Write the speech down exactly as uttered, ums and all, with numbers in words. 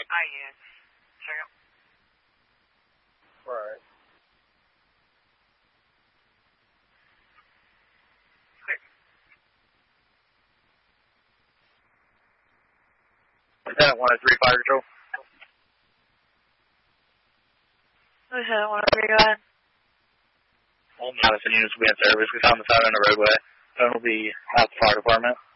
I is. Second. Right. Lieutenant one oh three Fire Control. Lieutenant one oh three, go ahead. All Madison units will be in service. We found the phone in the roadway. Phone will be at the fire department.